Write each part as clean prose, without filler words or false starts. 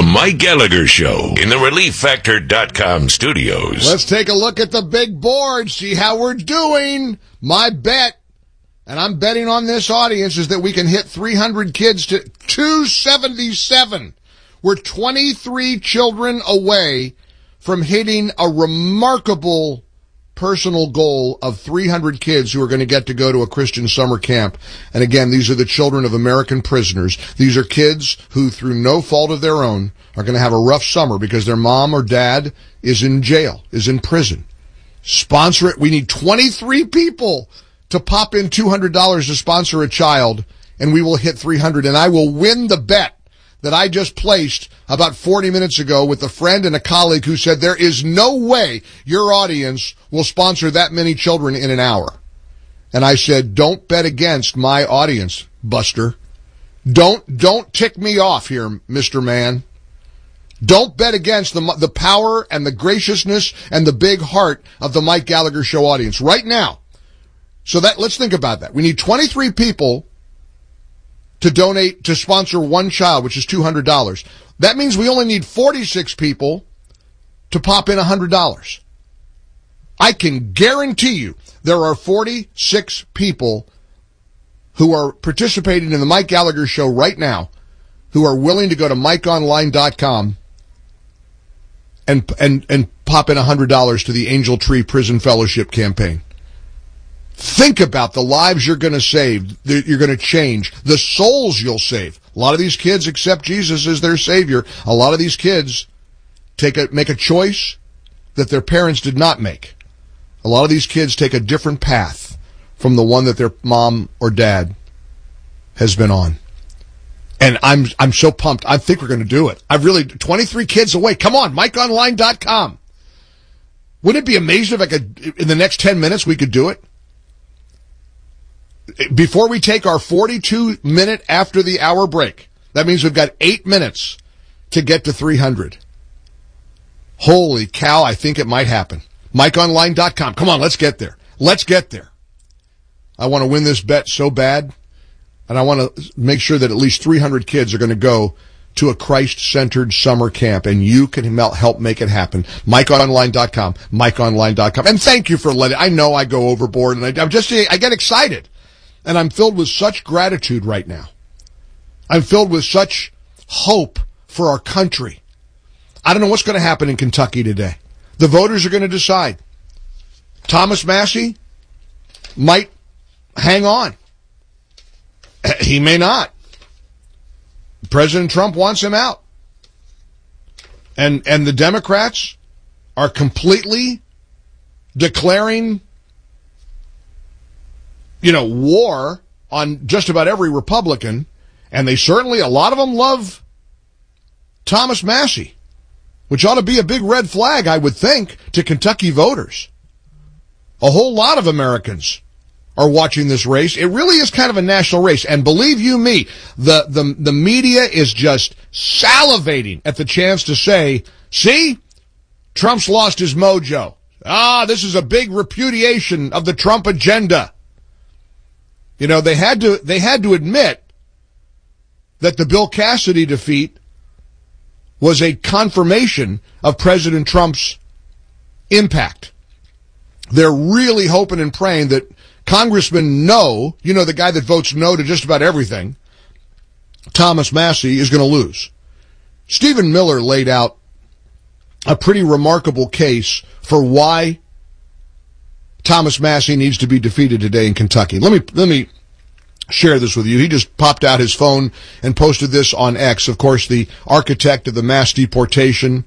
The Mike Gallagher Show in the ReliefFactor.com studios. Let's take a look at the big board, see how we're doing. My bet, and I'm betting on this audience, is that we can hit 300 kids to 277. We're 23 children away from hitting a remarkable personal goal of 300 kids who are going to get to go to a Christian summer camp. And again, these are the children of American prisoners. These are kids who, through no fault of their own, are going to have a rough summer because their mom or dad is in jail, is in prison. Sponsor it. We need 23 people to pop in $200 to sponsor a child, and we will hit 300. And I will win the bet that I just placed about 40 minutes ago with a friend and a colleague who said there is no way your audience will sponsor that many children in an hour. And I said, don't bet against my audience, Buster. Don't tick me off here, Mr. Man. Don't bet against the power and the graciousness and the big heart of the Mike Gallagher Show audience right now. So let's think about that. We need 23 people to donate, to sponsor one child, which is $200. That means we only need 46 people to pop in $100. I can guarantee you there are 46 people who are participating in the Mike Gallagher Show right now who are willing to go to MikeOnline.com and pop in $100 to the Angel Tree Prison Fellowship campaign. Think about the lives you're going to save, you're going to change, the souls you'll save. A lot of these kids accept Jesus as their Savior. A lot of these kids make a choice that their parents did not make. A lot of these kids take a different path from the one that their mom or dad has been on. And I'm so pumped. I think we're going to do it. 23 kids away. Come on, MikeOnline.com. Wouldn't it be amazing if in the next 10 minutes we could do it? Before we take our 42-minute after the hour break, that means we've got 8 minutes to get to 300. Holy cow, I think it might happen. MikeOnline.com. Come on, let's get there. Let's get there. I want to win this bet so bad, and I want to make sure that at least 300 kids are going to go to a Christ-centered summer camp, and you can help make it happen. MikeOnline.com. MikeOnline.com. And thank you for I know I go overboard, and I get excited. And I'm filled with such gratitude right now. I'm filled with such hope for our country. I don't know what's going to happen in Kentucky today. The voters are going to decide. Thomas Massie might hang on. He may not. President Trump wants him out. And the Democrats are completely declaring war on just about every Republican, and a lot of them love Thomas Massie, which ought to be a big red flag, I would think, to Kentucky voters. A whole lot of Americans are watching this race. It really is kind of a national race, and believe you me, the media is just salivating at the chance to say, see, Trump's lost his mojo. This is a big repudiation of the Trump agenda. They had to admit that the Bill Cassidy defeat was a confirmation of President Trump's impact. They're really hoping and praying that Congressman No, the guy that votes no to just about everything, Thomas Massie, is going to lose. Stephen Miller laid out a pretty remarkable case for why Thomas Massie needs to be defeated today in Kentucky. Let me share this with you. He just popped out his phone and posted this on X. Of course, the architect of the mass deportation.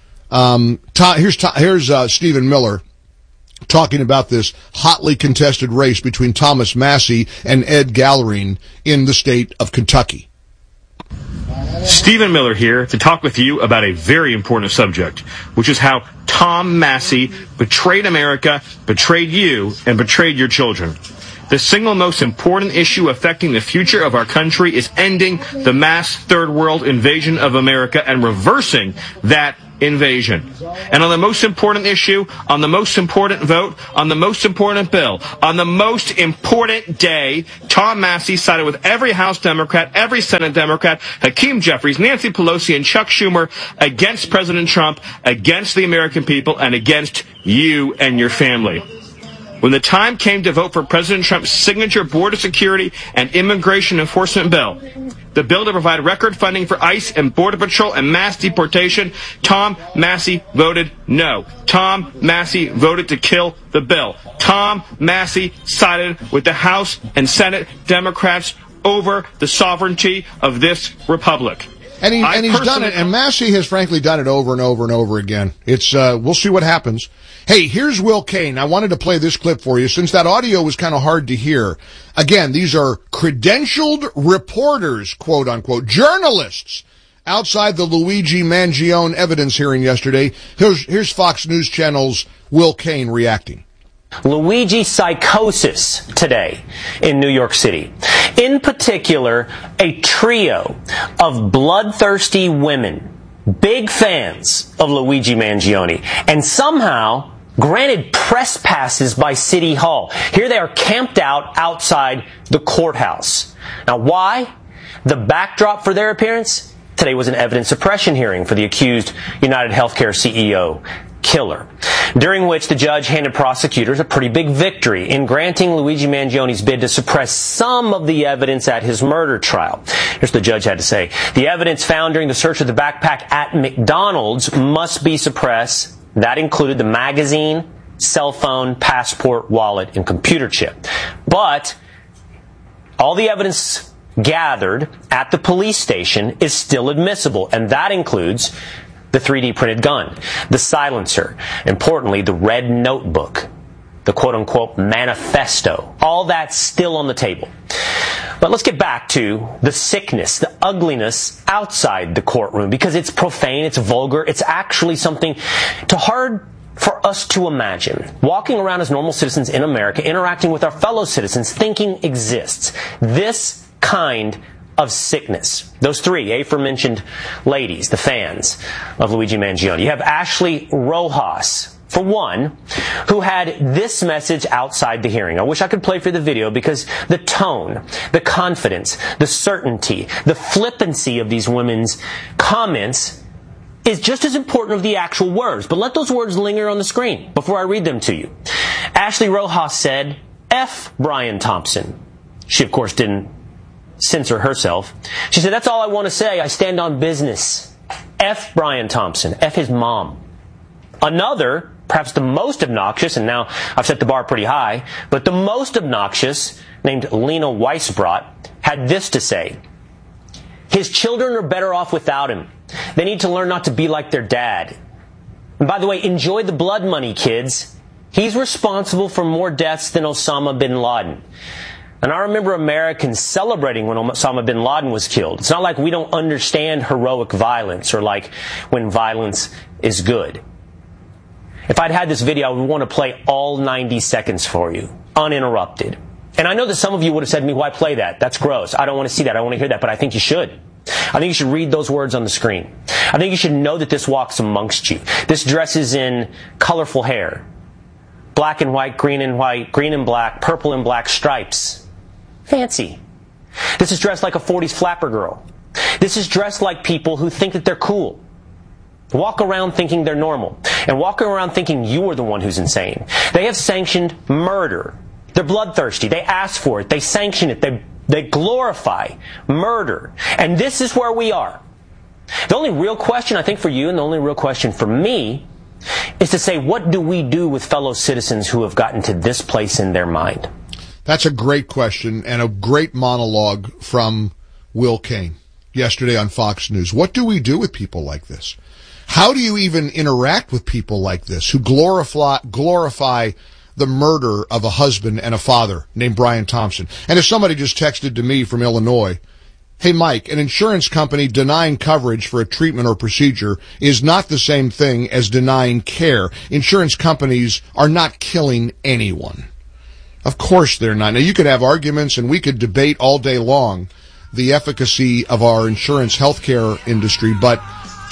Here's Stephen Miller talking about this hotly contested race between Thomas Massie and Ed Gallerine in the state of Kentucky. Stephen Miller here to talk with you about a very important subject, which is how Tom Massie betrayed America, betrayed you, and betrayed your children. The single most important issue affecting the future of our country is ending the mass third world invasion of America and reversing that invasion. And on the most important issue, on the most important vote, on the most important bill, on the most important day, Tom Massie sided with every House Democrat, every Senate Democrat, Hakeem Jeffries, Nancy Pelosi, and Chuck Schumer against President Trump, against the American people, and against you and your family. When the time came to vote for President Trump's signature border security and immigration enforcement bill, the bill to provide record funding for ICE and Border Patrol and mass deportation, Tom Massie voted no. Tom Massie voted to kill the bill. Tom Massie sided with the House and Senate Democrats over the sovereignty of this republic. And he's done it, and Massie has frankly done it over and over and over again. It's we'll see what happens. Hey, here's Will Cain. I wanted to play this clip for you since that audio was kind of hard to hear. Again, these are credentialed reporters, quote unquote, journalists outside the Luigi Mangione evidence hearing yesterday. Here's Fox News Channel's Will Cain reacting. Luigi psychosis today in New York City. In particular, a trio of bloodthirsty women, big fans of Luigi Mangione, and somehow granted press passes by City Hall. Here they are camped out outside the courthouse. Now, why? The backdrop for their appearance? Today was an evidence suppression hearing for the accused United Healthcare CEO, Killer, during which the judge handed prosecutors a pretty big victory in granting Luigi Mangione's bid to suppress some of the evidence at his murder trial. Here's what the judge had to say. The evidence found during the search of the backpack at McDonald's must be suppressed. That included the magazine, cell phone, passport, wallet, and computer chip. But all the evidence gathered at the police station is still admissible, and that includes the 3D printed gun, the silencer, importantly, the red notebook, the quote-unquote manifesto. All that's still on the table. But let's get back to the sickness, the ugliness outside the courtroom, because it's profane, it's vulgar, it's actually something too hard for us to imagine. Walking around as normal citizens in America, interacting with our fellow citizens, thinking exists. This kind of sickness. Those three aforementioned ladies, the fans of Luigi Mangione. You have Ashley Rojas, for one, who had this message outside the hearing. I wish I could play for the video because the tone, the confidence, the certainty, the flippancy of these women's comments is just as important as the actual words. But let those words linger on the screen before I read them to you. Ashley Rojas said, F. Brian Thompson. She, of course, didn't censor herself. She said, that's all I want to say. I stand on business. F. Brian Thompson. F. his mom. Another, perhaps the most obnoxious, and now I've set the bar pretty high, but the most obnoxious, named Lena Weisbrot, had this to say. His children are better off without him. They need to learn not to be like their dad. And by the way, enjoy the blood money, kids. He's responsible for more deaths than Osama bin Laden. And I remember Americans celebrating when Osama bin Laden was killed. It's not like we don't understand heroic violence or like when violence is good. If I'd had this video, I would want to play all 90 seconds for you, uninterrupted. And I know that some of you would have said to me, why play that? That's gross. I don't want to see that. I want to hear that. But I think you should. I think you should read those words on the screen. I think you should know that this walks amongst you. This dresses in colorful hair. Black and white, green and black, purple and black stripes. Fancy. This is dressed like a 40s flapper girl. This is dressed like people who think that they're cool. Walk around thinking they're normal. And walk around thinking you are the one who's insane. They have sanctioned murder. They're bloodthirsty. They ask for it. They sanction it. They glorify murder. And this is where we are. The only real question, I think, for you and the only real question for me is to say, what do we do with fellow citizens who have gotten to this place in their mind? That's a great question and a great monologue from Will Cain yesterday on Fox News. What do we do with people like this? How do you even interact with people like this who glorify the murder of a husband and a father named Brian Thompson? And if somebody just texted to me from Illinois, hey, Mike, an insurance company denying coverage for a treatment or procedure is not the same thing as denying care. Insurance companies are not killing anyone. Of course they're not. Now, you could have arguments, and we could debate all day long the efficacy of our insurance healthcare industry, but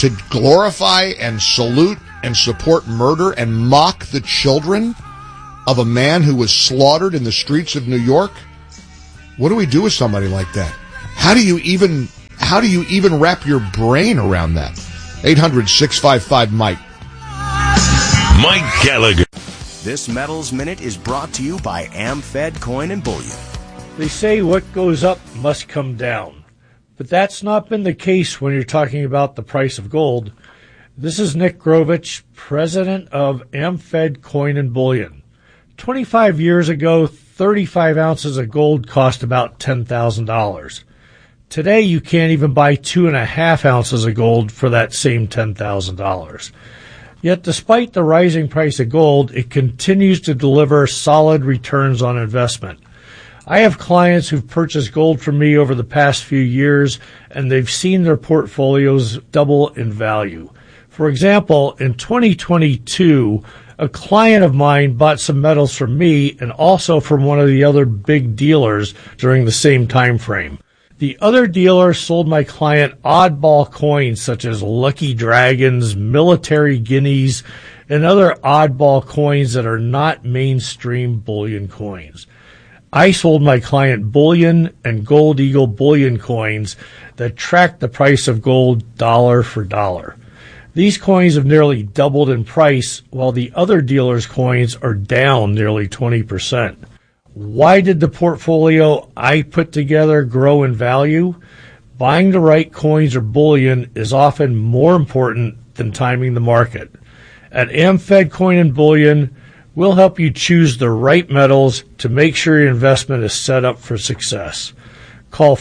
to glorify and salute and support murder and mock the children of a man who was slaughtered in the streets of New York? What do we do with somebody like that? How do you even wrap your brain around that? 800-655-MIKE. Mike Gallagher. This Metals Minute is brought to you by AmFed Coin and Bullion. They say what goes up must come down, but that's not been the case when you're talking about the price of gold. This is Nick Grovich, president of AmFed Coin and Bullion. 25 years ago, 35 ounces of gold cost about $10,000. Today, you can't even buy 2.5 ounces of gold for that same $10,000. Yet, despite the rising price of gold, it continues to deliver solid returns on investment. I have clients who've purchased gold from me over the past few years, and they've seen their portfolios double in value. For example, in 2022, a client of mine bought some metals from me and also from one of the other big dealers during the same time frame. The other dealer sold my client oddball coins such as Lucky Dragons, military guineas, and other oddball coins that are not mainstream bullion coins. I sold my client bullion and Gold Eagle bullion coins that track the price of gold dollar for dollar. These coins have nearly doubled in price, while the other dealer's coins are down nearly 20%. Why did the portfolio I put together grow in value? Buying the right coins or bullion is often more important than timing the market. At AmFed Coin and Bullion, we'll help you choose the right metals to make sure your investment is set up for success. Call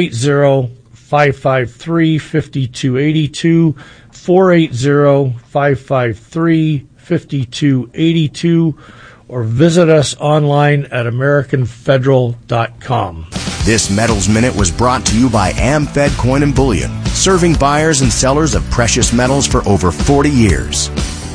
480-553-5282, 480-553-5282, or visit us online at AmericanFederal.com. This Metals Minute was brought to you by AmFed Coin and Bullion, serving buyers and sellers of precious metals for over 40 years.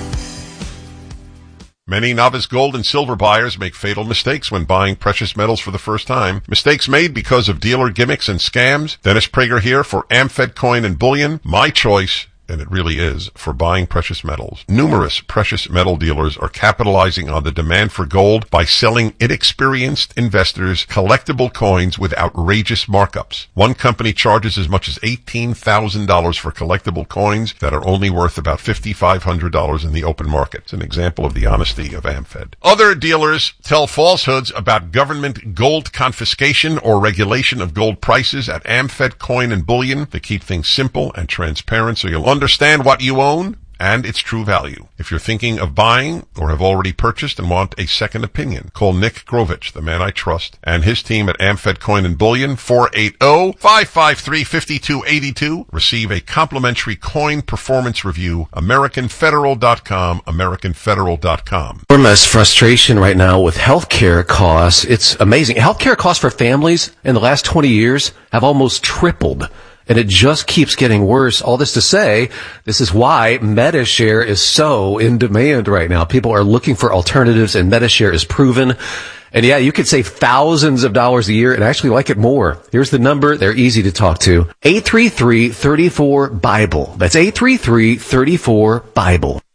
Many novice gold and silver buyers make fatal mistakes when buying precious metals for the first time. Mistakes made because of dealer gimmicks and scams. Dennis Prager here for AmFed Coin and Bullion. My choice, and it really is, for buying precious metals. Numerous precious metal dealers are capitalizing on the demand for gold by selling inexperienced investors collectible coins with outrageous markups. One company charges as much as $18,000 for collectible coins that are only worth about $5,500 in the open market. It's an example of the honesty of AmFed. Other dealers tell falsehoods about government gold confiscation or regulation of gold prices at AmFed Coin and Bullion. They keep things simple and transparent so you'll understand what you own and its true value. If you're thinking of buying or have already purchased and want a second opinion, call Nick Grovich, the man I trust, and his team at AmFed Coin and Bullion, 480-553-5282. Receive a complimentary coin performance review, AmericanFederal.com, AmericanFederal.com. Enormous frustration right now with healthcare costs. It's amazing. Healthcare costs for families in the last 20 years have almost tripled. And it just keeps getting worse. All this to say, this is why Medi-Share is so in demand right now. People are looking for alternatives, and Medi-Share is proven. And yeah, you could save thousands of dollars a year and actually like it more. Here's the number. They're easy to talk to. 833-34-BIBLE. That's 833-34-BIBLE.